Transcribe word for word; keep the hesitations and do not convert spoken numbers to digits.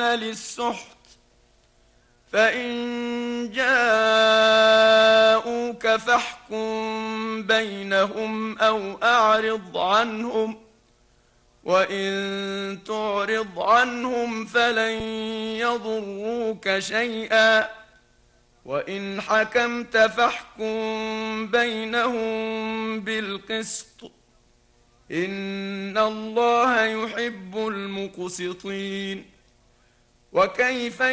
للسحت فإن جاءوك فاحكم بينهم أو أعرض عنهم وإن تعرض عنهم فلن يضروك شيئا وإن حكمت فاحكم بينهم بالقسط إن الله يحب المقسطين. وكيف